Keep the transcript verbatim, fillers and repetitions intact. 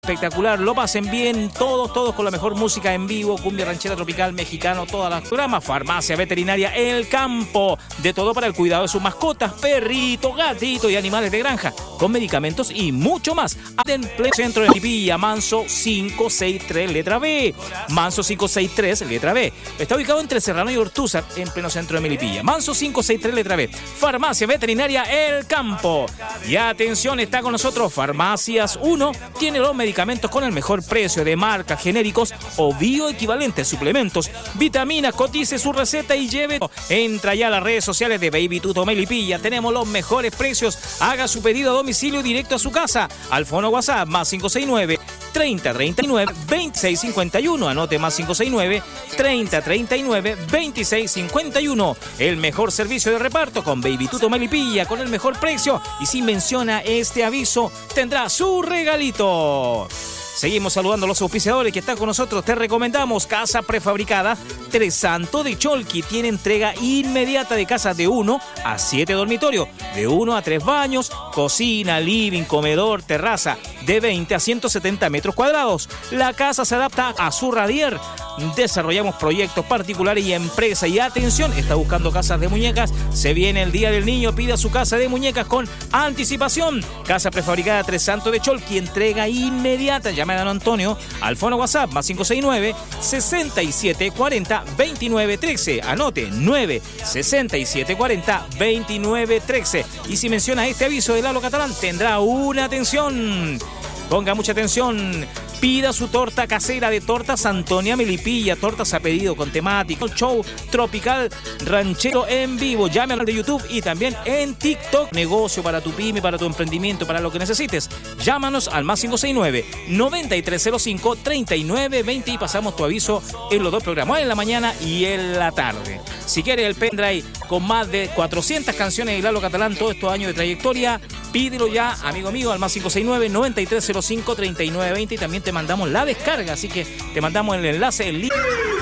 espectacular, lo pasen bien, todos, todos con la mejor música en vivo, cumbia ranchera, tropical, mexicano, todas las programas. Farmacia Veterinaria El Campo, de todo para el cuidado de sus mascotas, perritos, gatitos y animales de granja, con medicamentos y mucho más. En pleno centro de Melipilla, Manso quinientos sesenta y tres, letra B. Manso quinientos sesenta y tres, letra B. Está ubicado entre Serrano y Ortúzar, en pleno centro de Melipilla. Manso quinientos sesenta y tres, letra B. Farmacia Veterinaria El Campo. Y atención, está con nosotros Farmacias uno, tiene los medicamentos medicamentos con el mejor precio de marcas, genéricos o bioequivalentes, suplementos, vitaminas. Cotice su receta y lleve. Entra ya a las redes sociales de Baby Tuto Melipilla. Tenemos los mejores precios. Haga su pedido a domicilio directo a su casa. Al fono WhatsApp más cinco seis nueve, treinta treinta y nueve, veintiséis cincuenta y uno. Anote más cinco seis nueve, treinta treinta y nueve, veintiséis cincuenta y uno. El mejor servicio de reparto con Baby Tuto Melipilla, con el mejor precio. Y si menciona este aviso, tendrá su regalito. Seguimos saludando a los auspiciadores que están con nosotros. Te recomendamos Casa Prefabricada Tres Santos de Cholqui. Tiene entrega inmediata de casas de uno a siete dormitorios, de uno a tres baños, cocina, living, comedor, terraza, de veinte a ciento setenta metros cuadrados. La casa se adapta a su radier. Desarrollamos proyectos particulares y empresa. Y atención, está buscando casas de muñecas. Se viene el Día del Niño, pida su casa de muñecas con anticipación. Casa Prefabricada Tres Santos de Cholqui, entrega inmediata. Llame a don Antonio al fono WhatsApp más cinco seis nueve, sesenta y siete cuarenta, veintinueve trece. Anote nueve sesenta y siete cuarenta, veintinueve trece. Y si menciona este aviso de Lalo Catalán, tendrá una atención. Ponga mucha atención. Pida su torta casera de Tortas Antonia Melipilla. Tortas a pedido con temática. Show tropical ranchero en vivo. Llame al de YouTube y también en TikTok. Negocio para tu pyme, para tu emprendimiento, para lo que necesites. Llámanos al más cinco seis nueve, noventa y tres cero cinco, treinta y nueve veinte y pasamos tu aviso en los dos programas, en la mañana y en la tarde. Si quieres el pendrive con más de cuatrocientas canciones de Lalo Catalán, todos estos años de trayectoria, pídelo ya, amigo mío, al más cinco seis nueve, noventa y tres cero cinco, treinta y nueve veinte y también te mandamos la descarga, así que te mandamos el enlace, el link.